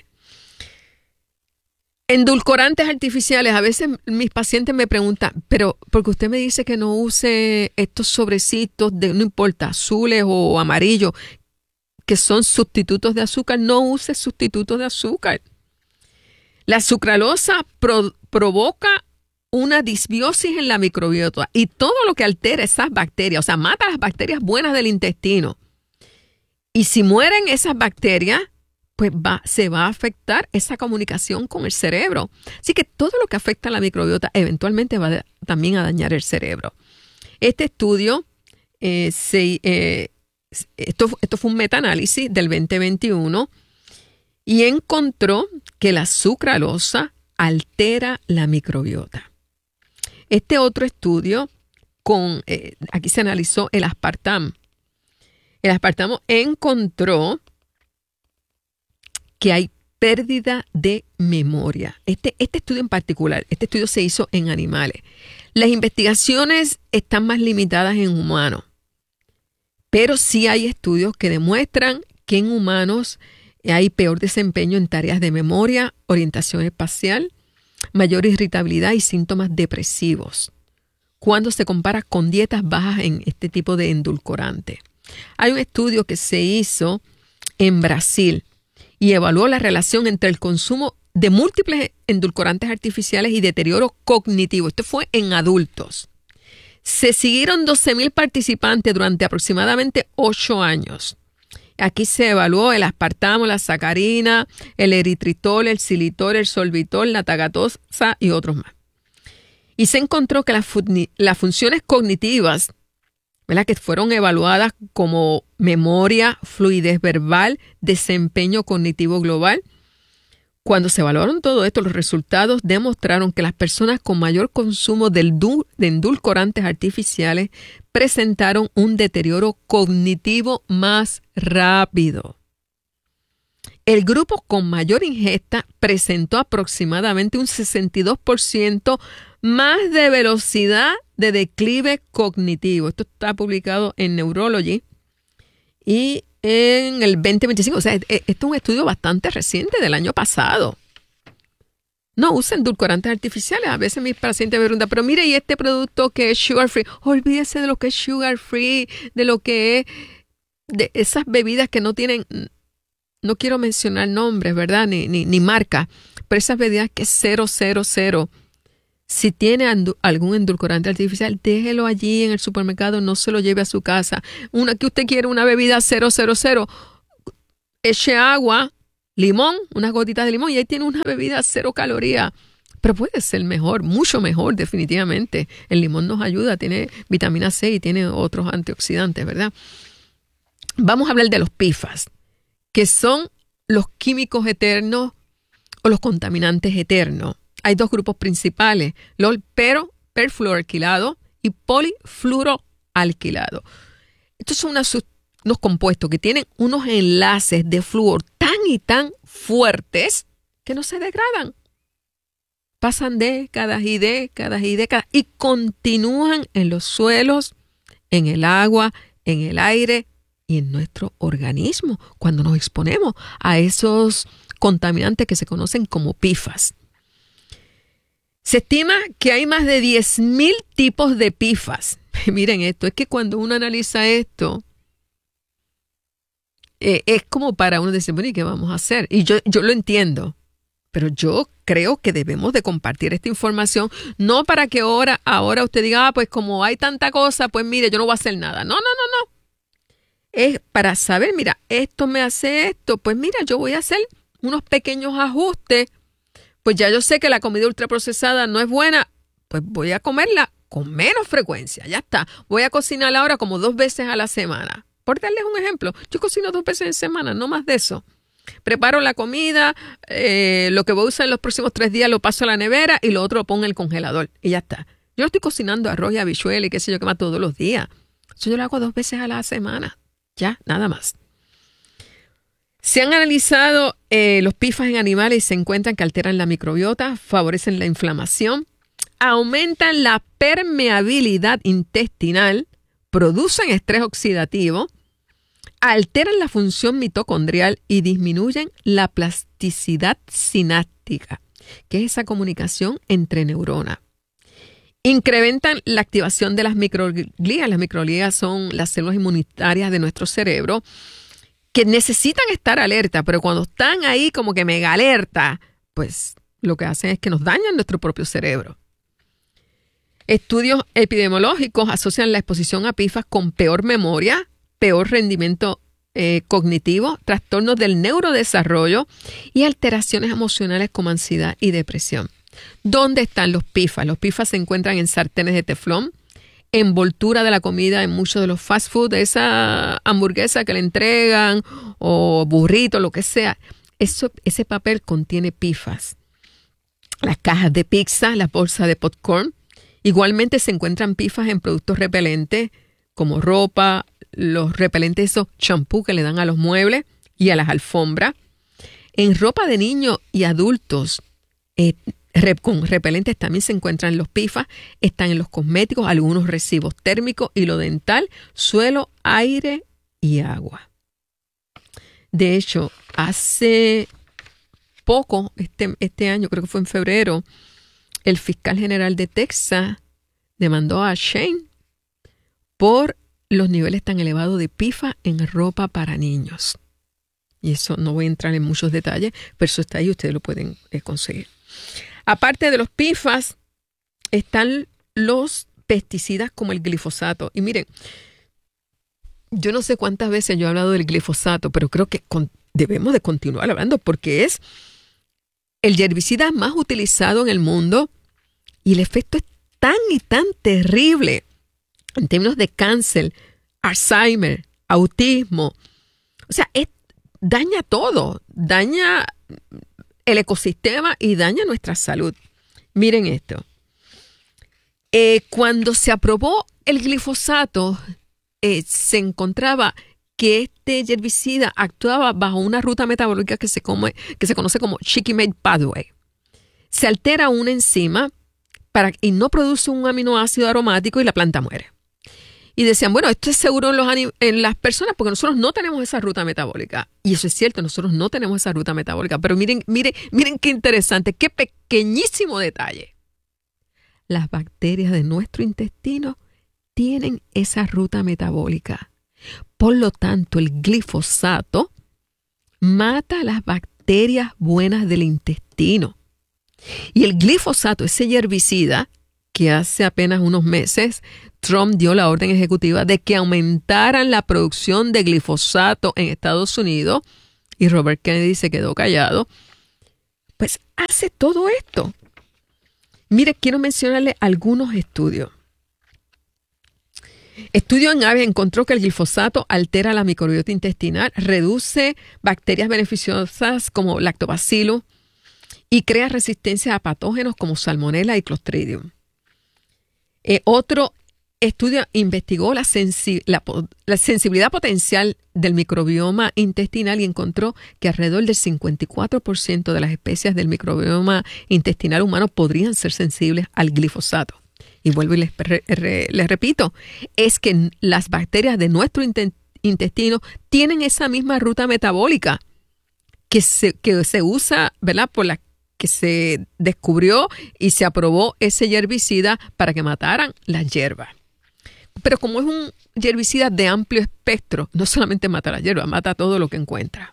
Endulcorantes artificiales. A veces mis pacientes me preguntan, pero porque usted me dice que no use estos sobrecitos de, no importa, azules o amarillos, que son sustitutos de azúcar. No use sustitutos de azúcar. La sucralosa pro, provoca una disbiosis en la microbiota y todo lo que altera esas bacterias, o sea, mata las bacterias buenas del intestino. Y si mueren esas bacterias, pues va, se va a afectar esa comunicación con el cerebro. Así que todo lo que afecta a la microbiota eventualmente va a, también a dañar el cerebro. Este estudio, eh, se, eh, esto, esto fue un metaanálisis del veinte veintiuno y encontró que la sucralosa altera la microbiota. Este otro estudio, con, eh, aquí se analizó el aspartamo. El aspartamo encontró que hay pérdida de memoria. Este, este estudio en particular, este estudio se hizo en animales. Las investigaciones están más limitadas en humanos, pero sí hay estudios que demuestran que en humanos hay peor desempeño en tareas de memoria, orientación espacial, mayor irritabilidad y síntomas depresivos cuando se compara con dietas bajas en este tipo de endulcorante. Hay un estudio que se hizo en Brasil y evaluó la relación entre el consumo de múltiples endulcorantes artificiales y deterioro cognitivo. Esto fue en adultos. Se siguieron doce mil participantes durante aproximadamente ocho años. Aquí se evaluó el aspartamo, la sacarina, el eritritol, el xilitol, el sorbitol, la tagatosa y otros más. Y se encontró que las, fun- las funciones cognitivas, ¿verdad?, que fueron evaluadas como memoria, fluidez verbal, desempeño cognitivo global. Cuando se evaluaron todo esto, los resultados demostraron que las personas con mayor consumo de endulcorantes artificiales presentaron un deterioro cognitivo más rápido. El grupo con mayor ingesta presentó aproximadamente un sesenta y dos por ciento más de velocidad de declive cognitivo. Esto está publicado en Neurology y en el veinte veinticinco. O sea, esto es un estudio bastante reciente del año pasado. No usen endulcorantes artificiales. A veces mis pacientes me preguntan, pero mire, ¿y este producto que es sugar free? Olvídese de lo que es sugar free, de lo que es de esas bebidas que no tienen no quiero mencionar nombres, ¿verdad? Ni, ni, ni marca, pero esas bebidas que es cero, cero, cero. Si tiene andu- algún endulcorante artificial, déjelo allí en el supermercado, no se lo lleve a su casa. Una que usted quiere una bebida cero, cero, cero, eche agua, limón, unas gotitas de limón y ahí tiene una bebida cero caloría. Pero puede ser mejor, mucho mejor definitivamente. El limón nos ayuda, tiene vitamina C y tiene otros antioxidantes, ¿verdad? Vamos a hablar de los P F A S, que son los químicos eternos o los contaminantes eternos. Hay dos grupos principales, los pero, perfluoroalquilado y polifluoroalquilado. Estos son unas, unos compuestos que tienen unos enlaces de flúor tan y tan fuertes que no se degradan. Pasan décadas y décadas y décadas y continúan en los suelos, en el agua, en el aire y en nuestro organismo cuando nos exponemos a esos contaminantes que se conocen como P F A S. Se estima que hay más de diez mil tipos de P F A S. Miren esto, es que cuando uno analiza esto, eh, es como para uno decir, bueno, ¿y qué vamos a hacer? Y yo, yo lo entiendo. Pero yo creo que debemos de compartir esta información, no para que ahora, ahora usted diga, ah, pues como hay tanta cosa, pues mire, yo no voy a hacer nada. No, no, no, no. Es para saber, mira, esto me hace esto, pues mira, yo voy a hacer unos pequeños ajustes. Pues ya yo sé que la comida ultraprocesada no es buena, pues voy a comerla con menos frecuencia, ya está. Voy a cocinar ahora como dos veces a la semana. Por darles un ejemplo, yo cocino dos veces en semana, no más de eso. Preparo la comida, eh, lo que voy a usar en los próximos tres días lo paso a la nevera y lo otro lo pongo en el congelador y ya está. Yo no estoy cocinando arroz y habichuela y qué sé yo qué más todos los días. Eso yo lo hago dos veces a la semana. Ya, nada más. Se han analizado eh, los P F A S en animales y se encuentran que alteran la microbiota, favorecen la inflamación, aumentan la permeabilidad intestinal, producen estrés oxidativo, alteran la función mitocondrial y disminuyen la plasticidad sináptica, que es esa comunicación entre neuronas. Incrementan la activación de las microglías. Las microglías son las células inmunitarias de nuestro cerebro que necesitan estar alerta, pero cuando están ahí como que mega alerta, pues lo que hacen es que nos dañan nuestro propio cerebro. Estudios epidemiológicos asocian la exposición a P F A S con peor memoria, peor rendimiento eh, cognitivo, trastornos del neurodesarrollo y alteraciones emocionales como ansiedad y depresión. ¿Dónde están los P F A S? Los P F A S se encuentran en sartenes de teflón, envoltura de la comida en muchos de los fast food, esa hamburguesa que le entregan o burrito, lo que sea. Eso, ese papel contiene P F A S. Las cajas de pizza, las bolsas de popcorn. Igualmente se encuentran P F A S en productos repelentes como ropa, los repelentes, esos champú que le dan a los muebles y a las alfombras. En ropa de niños y adultos, eh, rep, con repelentes también se encuentran los P F A S. Están en los cosméticos, algunos residuos térmicos, hilo dental, suelo, aire y agua. De hecho, hace poco, este, este año, creo que fue en febrero, el fiscal general de Texas demandó a Shane por los niveles tan elevados de P F A S en ropa para niños. Y eso no voy a entrar en muchos detalles, pero eso está ahí, ustedes lo pueden eh, conseguir. Aparte de los P F A S, están los pesticidas como el glifosato. Y miren, yo no sé cuántas veces yo he hablado del glifosato, pero creo que con, debemos de continuar hablando porque es el herbicida más utilizado en el mundo y el efecto es tan y tan terrible en términos de cáncer, Alzheimer, autismo. O sea, es, daña todo, daña el ecosistema y daña nuestra salud. Miren esto. Eh, cuando se aprobó el glifosato, eh, se encontraba que este herbicida actuaba bajo una ruta metabólica que se, come, que se conoce como Shikimate Pathway. Se altera una enzima para, y no produce un aminoácido aromático y la planta muere. Y decían, bueno, esto es seguro en, los anim- en las personas porque nosotros no tenemos esa ruta metabólica. Y eso es cierto, nosotros no tenemos esa ruta metabólica. Pero miren, miren, miren qué interesante, qué pequeñísimo detalle. Las bacterias de nuestro intestino tienen esa ruta metabólica. Por lo tanto, el glifosato mata las bacterias buenas del intestino. Y el glifosato, ese herbicida, que hace apenas unos meses Trump dio la orden ejecutiva de que aumentaran la producción de glifosato en Estados Unidos, y Robert Kennedy se quedó callado, pues hace todo esto. Mire, quiero mencionarle algunos estudios. Estudio en aves encontró que el glifosato altera la microbiota intestinal, reduce bacterias beneficiosas como lactobacillus y crea resistencia a patógenos como salmonella y clostridium. Eh, otro estudio investigó la, sensi- la, la sensibilidad potencial del microbioma intestinal y encontró que alrededor del cincuenta y cuatro por ciento de las especies del microbioma intestinal humano podrían ser sensibles al glifosato. Y vuelvo y les, re, re, les repito, es que las bacterias de nuestro intestino tienen esa misma ruta metabólica que se, que se usa, ¿verdad?, por la que se descubrió y se aprobó ese herbicida para que mataran las hierbas. Pero como es un herbicida de amplio espectro, no solamente mata las hierbas, mata todo lo que encuentra.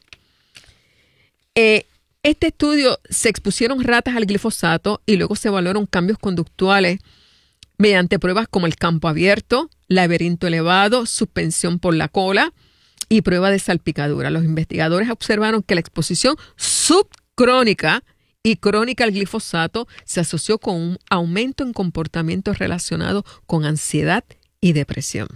Eh, este estudio se expusieron ratas al glifosato y luego se evaluaron cambios conductuales mediante pruebas como el campo abierto, laberinto elevado, suspensión por la cola y prueba de salpicadura. Los investigadores observaron que la exposición subcrónica y crónica al glifosato se asoció con un aumento en comportamientos relacionados con ansiedad y depresión.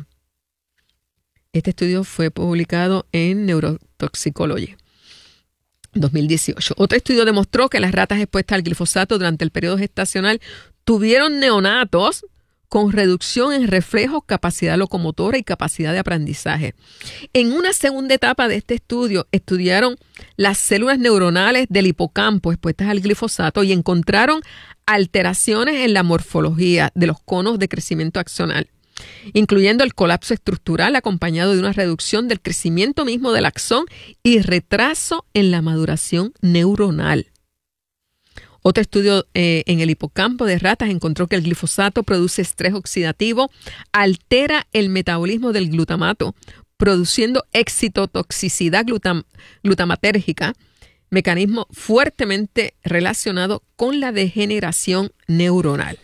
Este estudio fue publicado en Neurotoxicology dos mil dieciocho. Otro estudio demostró que las ratas expuestas al glifosato durante el periodo gestacional tuvieron neonatos con reducción en reflejos, capacidad locomotora y capacidad de aprendizaje. En una segunda etapa de este estudio, estudiaron las células neuronales del hipocampo expuestas al glifosato y encontraron alteraciones en la morfología de los conos de crecimiento axonal, incluyendo el colapso estructural acompañado de una reducción del crecimiento mismo del axón y retraso en la maduración neuronal. Otro estudio eh, en el hipocampo de ratas encontró que el glifosato produce estrés oxidativo, altera el metabolismo del glutamato, produciendo excitotoxicidad glutam- glutamatérgica, mecanismo fuertemente relacionado con la degeneración neuronal.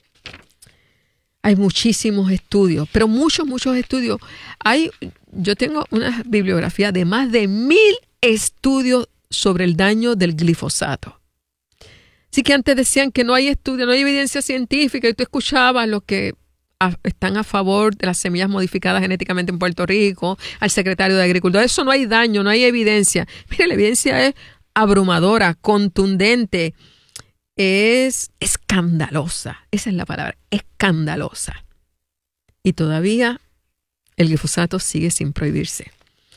Hay muchísimos estudios, pero muchos, muchos estudios. Hay, yo tengo una bibliografía de más de mil estudios sobre el daño del glifosato. Así que antes decían que no hay estudio, no hay evidencia científica, y tú escuchabas los que a, están a favor de las semillas modificadas genéticamente en Puerto Rico, al secretario de Agricultura. Eso no hay daño, no hay evidencia. Mire, la evidencia es abrumadora, contundente, es escandalosa. Esa es la palabra, escandalosa. Y todavía el glifosato sigue sin prohibirse.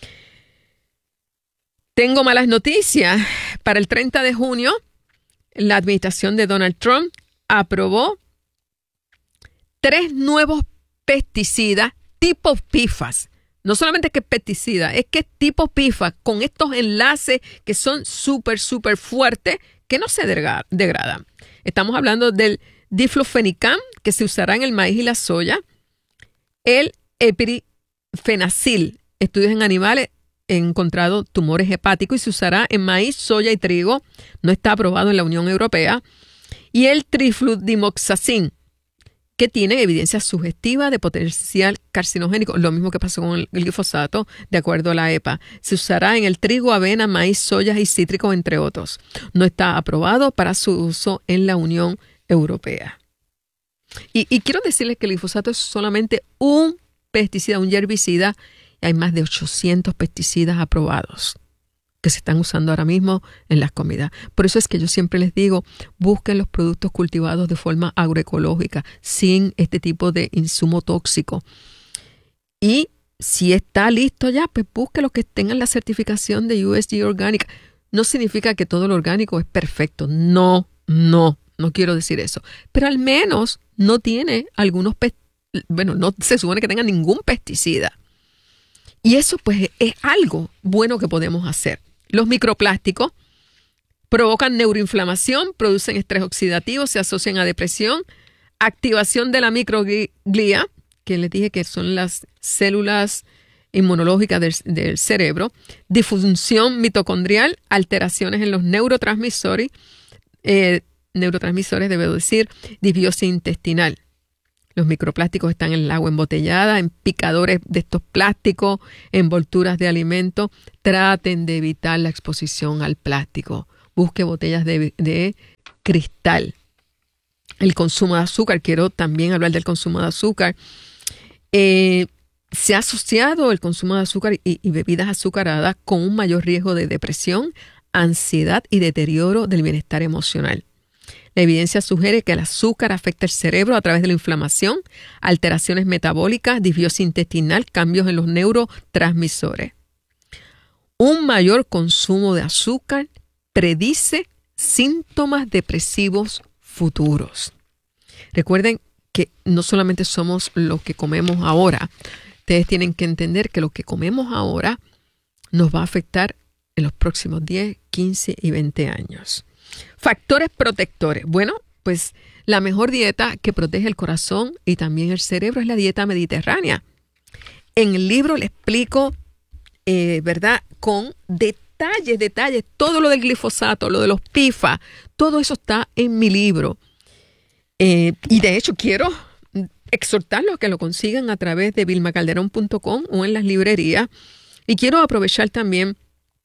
Tengo malas noticias. Para el treinta de junio, la administración de Donald Trump aprobó tres nuevos pesticidas tipo P F A S. No solamente que es pesticida, es que es tipo P F A S con estos enlaces que son súper, súper fuertes que no se degradan. Estamos hablando del diflufenicam, que se usará en el maíz y la soya, el epirifenacil, estudios en animales, he encontrado tumores hepáticos y se usará en maíz, soya y trigo. No está aprobado en la Unión Europea. Y el trifludimoxacin, que tiene evidencia sugestiva de potencial carcinogénico. Lo mismo que pasó con el glifosato, de acuerdo a la E P A. Se usará en el trigo, avena, maíz, soya y cítricos, entre otros. No está aprobado para su uso en la Unión Europea. Y, y quiero decirles que el glifosato es solamente un pesticida, un herbicida. Hay más de ochocientos pesticidas aprobados que se están usando ahora mismo en las comidas. Por eso es que yo siempre les digo, busquen los productos cultivados de forma agroecológica, sin este tipo de insumo tóxico. Y si está listo ya, pues busque los que tengan la certificación de U S D A Organic. No significa que todo lo orgánico es perfecto. No, no, no quiero decir eso. Pero al menos no tiene algunos pesticidas. Bueno, no se supone que tenga ningún pesticida. Y eso pues es algo bueno que podemos hacer. Los microplásticos provocan neuroinflamación, producen estrés oxidativo, se asocian a depresión, activación de la microglía, que les dije que son las células inmunológica del, del cerebro, disfunción mitocondrial, alteraciones en los neurotransmisores, eh, neurotransmisores, debo decir, disbiosis intestinal. Los microplásticos están en el agua embotellada, en picadores de estos plásticos, envolturas de alimentos. Traten de evitar la exposición al plástico. Busque botellas de, de cristal. El consumo de azúcar, quiero también hablar del consumo de azúcar. Eh, se ha asociado el consumo de azúcar y, y bebidas azucaradas con un mayor riesgo de depresión, ansiedad y deterioro del bienestar emocional. La evidencia sugiere que el azúcar afecta el cerebro a través de la inflamación, alteraciones metabólicas, disbiosis intestinal, cambios en los neurotransmisores. Un mayor consumo de azúcar predice síntomas depresivos futuros. Recuerden que no solamente somos lo que comemos ahora. Ustedes tienen que entender que lo que comemos ahora nos va a afectar en los próximos diez, quince y veinte años. Factores protectores. Bueno, pues la mejor dieta que protege el corazón y también el cerebro es la dieta mediterránea. En el libro le explico, eh, ¿verdad?, con detalles, detalles, todo lo del glifosato, lo de los P F A, todo eso está en mi libro. Eh, y de hecho quiero exhortarlos a que lo consigan a través de vilma calderón punto com o en las librerías. Y quiero aprovechar también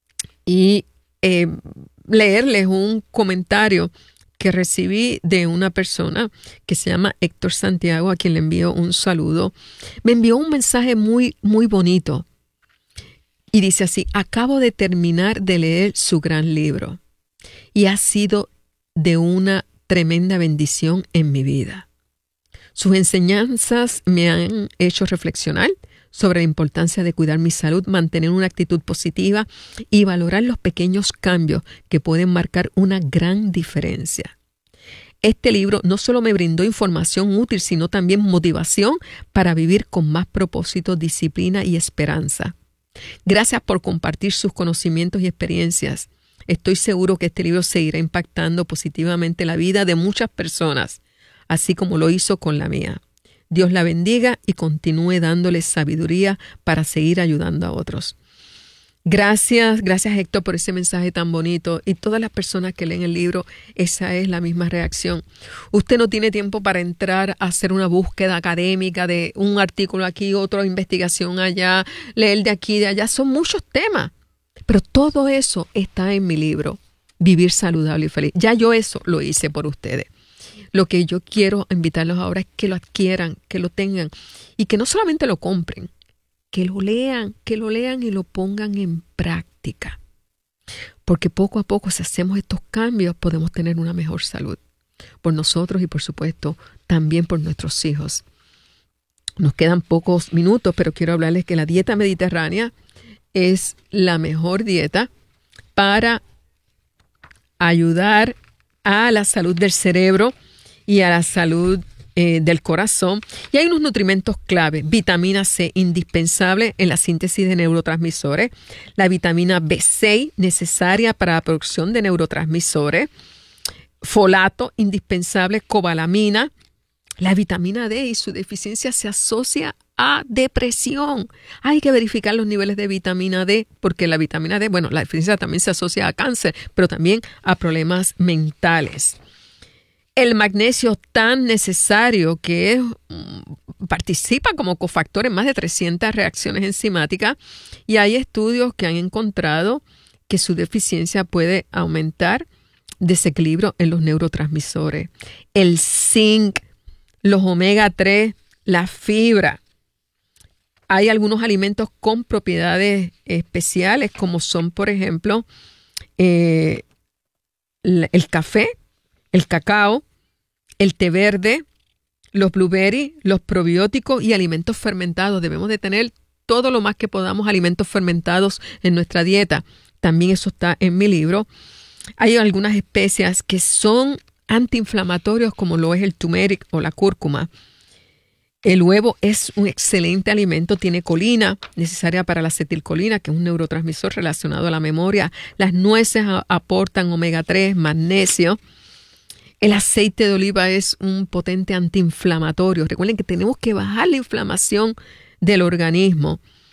y eh, leerles un comentario que recibí de una persona que se llama Héctor Santiago, a quien le envío un saludo. Me envió un mensaje muy, muy bonito. Y dice así: acabo de terminar de leer su gran libro y ha sido de una tremenda bendición en mi vida. Sus enseñanzas me han hecho reflexionar sobre la importancia de cuidar mi salud, mantener una actitud positiva y valorar los pequeños cambios que pueden marcar una gran diferencia. Este libro no solo me brindó información útil, sino también motivación para vivir con más propósito, disciplina y esperanza. Gracias por compartir sus conocimientos y experiencias. Estoy seguro que este libro seguirá impactando positivamente la vida de muchas personas, así como lo hizo con la mía. Dios la bendiga y continúe dándoles sabiduría para seguir ayudando a otros. Gracias, gracias Héctor por ese mensaje tan bonito. Y todas las personas que leen el libro, esa es la misma reacción. Usted no tiene tiempo para entrar a hacer una búsqueda académica de un artículo aquí, otra investigación allá, leer de aquí, de allá. Son muchos temas, pero todo eso está en mi libro, Vivir Saludable y Feliz. Ya yo eso lo hice por ustedes. Lo que yo quiero invitarlos ahora es que lo adquieran, que lo tengan y que no solamente lo compren, que lo lean, que lo lean y lo pongan en práctica. Porque poco a poco, si hacemos estos cambios, podemos tener una mejor salud. Por nosotros y, por supuesto, también por nuestros hijos. Nos quedan pocos minutos, pero quiero hablarles que la dieta mediterránea es la mejor dieta para ayudar a la salud del cerebro y a la salud eh, del corazón. Y hay unos nutrimentos clave. Vitamina C, indispensable en la síntesis de neurotransmisores. La vitamina B seis, necesaria para la producción de neurotransmisores. Folato, indispensable. Cobalamina. La vitamina D y su deficiencia se asocia a depresión. Hay que verificar los niveles de vitamina D, porque la vitamina D, bueno, la deficiencia también se asocia a cáncer, pero también a problemas mentales. El magnesio tan necesario que es, participa como cofactor en más de trescientas reacciones enzimáticas y hay estudios que han encontrado que su deficiencia puede aumentar desequilibrio en los neurotransmisores. El zinc, los omega tres, la fibra. Hay algunos alimentos con propiedades especiales como son, por ejemplo, eh, el café, el cacao, el té verde, los blueberries, los probióticos y alimentos fermentados. Debemos de tener todo lo más que podamos alimentos fermentados en nuestra dieta. También eso está en mi libro. Hay algunas especias que son antiinflamatorios como lo es el turmeric o la cúrcuma. El huevo es un excelente alimento, tiene colina necesaria para la acetilcolina, que es un neurotransmisor relacionado a la memoria. Las nueces a- aportan omega tres, magnesio. El aceite de oliva es un potente antiinflamatorio. Recuerden que tenemos que bajar la inflamación del organismo.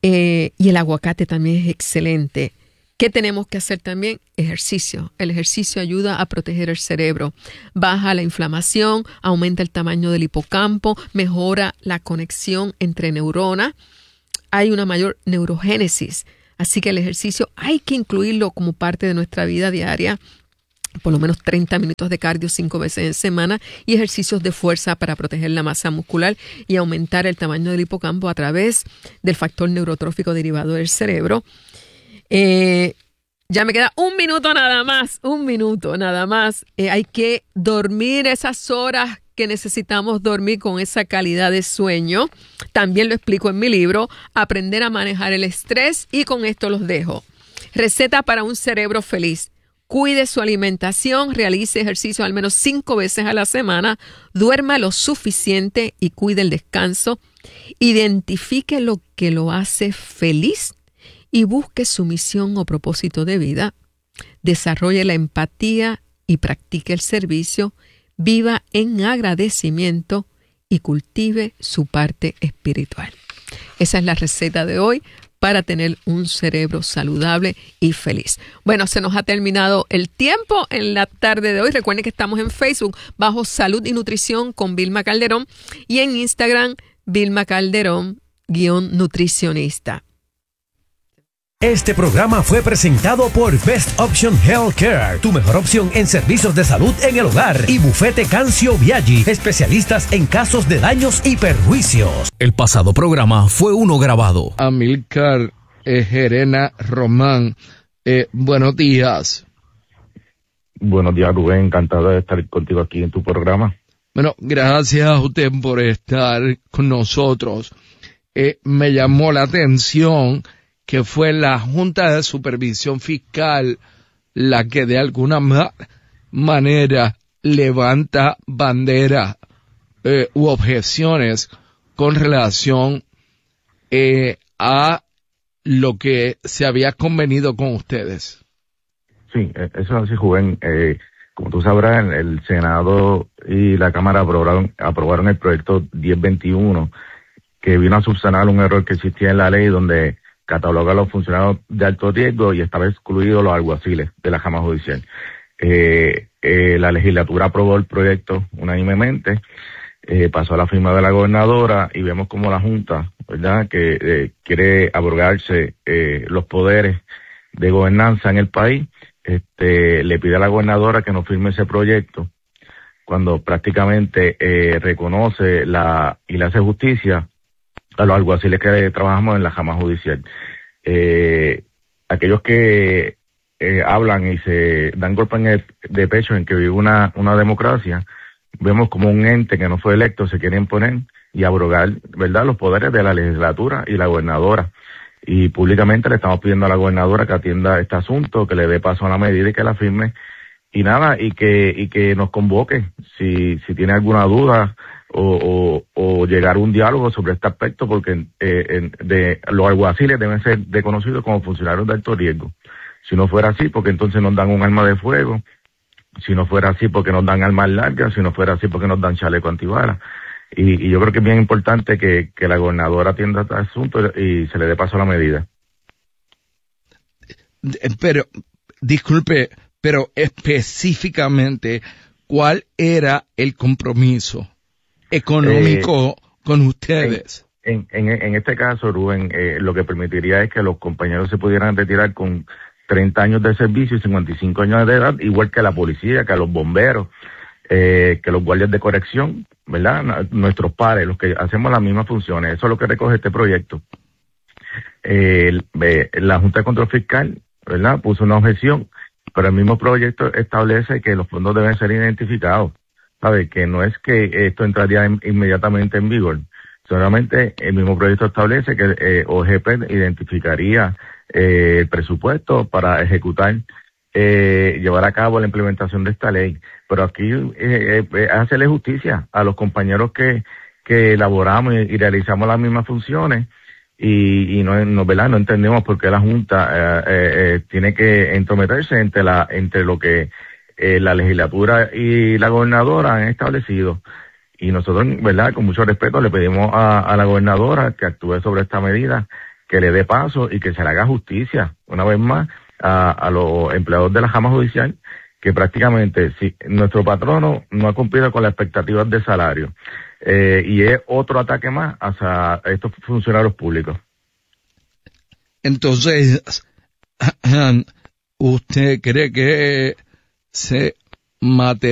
Eh, y el aguacate también es excelente. ¿Qué tenemos que hacer también? Ejercicio. El ejercicio ayuda a proteger el cerebro, baja la inflamación, aumenta el tamaño del hipocampo, mejora la conexión entre neuronas, hay una mayor neurogénesis. Así que el ejercicio hay que incluirlo como parte de nuestra vida diaria, por lo menos treinta minutos de cardio cinco veces en semana y ejercicios de fuerza para proteger la masa muscular y aumentar el tamaño del hipocampo a través del factor neurotrófico derivado del cerebro. Eh, ya me queda un minuto nada más, un minuto nada más. Eh, hay que dormir esas horas que necesitamos dormir con esa calidad de sueño. También lo explico en mi libro, Aprender a manejar el estrés, y con esto los dejo. Receta para un cerebro feliz. Cuide su alimentación, realice ejercicio al menos cinco veces a la semana, duerma lo suficiente y cuide el descanso. Identifique lo que lo hace feliz y busque su misión o propósito de vida. Desarrolle la empatía y practique el servicio. Viva en agradecimiento y cultive su parte espiritual. Esa es la receta de hoy para tener un cerebro saludable y feliz. Bueno, se nos ha terminado el tiempo en la tarde de hoy. Recuerden que estamos en Facebook bajo Salud y Nutrición con Vilma Calderón y en Instagram Vilma Calderón guión nutricionista. Este programa fue presentado por Best Option Healthcare, tu mejor opción en servicios de salud en el hogar, y Bufete Cancio Viaggi, especialistas en casos de daños y perjuicios. El pasado programa fue uno grabado. Amilcar eh, Gerena Román, eh, buenos días. Buenos días, Rubén, encantado de estar contigo aquí en tu programa. Bueno, gracias a usted por estar con nosotros. Eh, me llamó la atención que fue la Junta de Supervisión Fiscal la que de alguna ma- manera levanta bandera eh, u objeciones con relación eh, a lo que se había convenido con ustedes. Sí, eso es así, Rubén. Eh, como tú sabrás, el, el Senado y la Cámara aprobaron, aprobaron el proyecto diez veintiuno, que vino a subsanar un error que existía en la ley donde cataloga a los funcionarios de alto riesgo y estaba excluido los alguaciles de la rama judicial. Eh, eh, la legislatura aprobó el proyecto unánimemente, eh, pasó a la firma de la gobernadora y vemos como la Junta, ¿verdad?, que eh, quiere abrogarse eh, los poderes de gobernanza en el país, este, le pide a la gobernadora que no firme ese proyecto cuando prácticamente eh, reconoce la y le hace justicia a los alguaciles que trabajamos en la rama judicial. Eh, aquellos que eh, hablan y se dan golpe en el, de pecho en que vive una, una democracia, vemos como un ente que no fue electo se quiere imponer y abrogar, ¿verdad?, los poderes de la legislatura y la gobernadora. Y públicamente le estamos pidiendo a la gobernadora que atienda este asunto, que le dé paso a la medida y que la firme. Y nada, y que y que nos convoque si si tiene alguna duda o, o, o llegar a un diálogo sobre este aspecto, porque eh, en, de los alguaciles deben ser reconocidos como funcionarios de alto riesgo. Si no fuera así, porque entonces nos dan un arma de fuego, si no fuera así, porque nos dan armas largas, si no fuera así, porque nos dan chaleco antibalas. Y, y yo creo que es bien importante que, que la gobernadora atienda este asunto y se le dé paso a la medida. Pero, disculpe, pero específicamente, ¿cuál era el compromiso económico eh, con ustedes? En, en, en este caso, Rubén, eh, lo que permitiría es que los compañeros se pudieran retirar con treinta años de servicio y cincuenta y cinco años de edad, igual que a la policía, que a los bomberos, eh, que los guardias de corrección, ¿verdad? Nuestros pares, los que hacemos las mismas funciones. Eso es lo que recoge este proyecto. Eh, eh, la Junta de Control Fiscal, ¿verdad?, puso una objeción, pero el mismo proyecto establece que los fondos deben ser identificados, ¿sabe? Que no es que esto entraría en, inmediatamente en vigor. Solamente el mismo proyecto establece que eh, O G P identificaría eh, el presupuesto para ejecutar, eh, llevar a cabo la implementación de esta ley. Pero aquí eh, eh, hacerle justicia a los compañeros que, que elaboramos y, y realizamos las mismas funciones. Y, y no, no, ¿verdad?, no entendemos por qué la Junta eh, eh, tiene que entrometerse entre la entre lo que eh, la legislatura y la gobernadora han establecido. Y nosotros, ¿verdad?, con mucho respeto le pedimos a, a la gobernadora que actúe sobre esta medida que le dé paso y que se le haga justicia, una vez más, a, a los empleados de la rama judicial, que prácticamente si nuestro patrono no ha cumplido con las expectativas de salario, eh, y es otro ataque más hacia estos funcionarios públicos. Entonces, ¿usted cree que se materializa